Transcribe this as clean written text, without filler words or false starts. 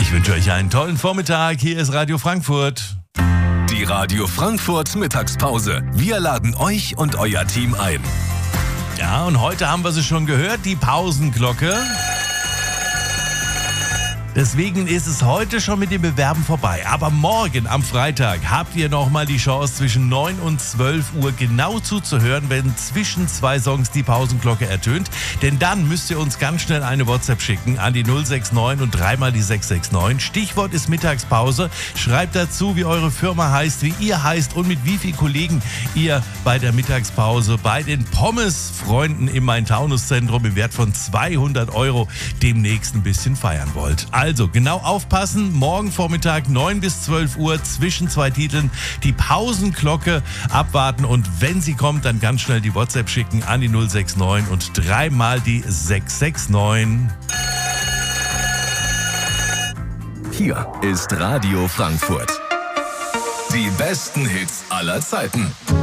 Ich wünsche euch einen tollen Vormittag. Hier ist Radio Frankfurt. Die Radio Frankfurt Mittagspause. Wir laden euch und euer Team ein. Ja, und heute haben wir sie schon gehört, die Pausenglocke. Deswegen ist es heute schon mit dem Bewerben vorbei. Aber morgen am Freitag habt ihr nochmal die Chance, zwischen 9 und 12 Uhr genau zuzuhören, wenn zwischen zwei Songs die Pausenglocke ertönt. Denn dann müsst ihr uns ganz schnell eine WhatsApp schicken an die 069 und dreimal die 669. Stichwort ist Mittagspause. Schreibt dazu, wie eure Firma heißt, wie ihr heißt und mit wie vielen Kollegen ihr bei der Mittagspause bei den Pommes-Freunden im Main-Taunus-Zentrum im Wert von 200 € demnächst ein bisschen feiern wollt. Also genau aufpassen, morgen Vormittag 9 bis 12 Uhr zwischen zwei Titeln die Pausenglocke abwarten und wenn sie kommt, dann ganz schnell die WhatsApp schicken an die 069 und dreimal die 669. Hier ist Radio Frankfurt. Die besten Hits aller Zeiten.